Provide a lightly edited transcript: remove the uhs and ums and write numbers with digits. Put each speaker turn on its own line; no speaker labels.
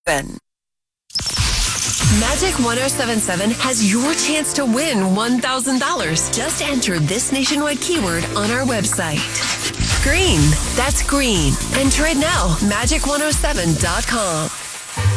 Ben. Magic 1077 has your chance to win $1,000. Just enter this nationwide keyword on our website. Green. That's green. Enter it now. Magic107.com.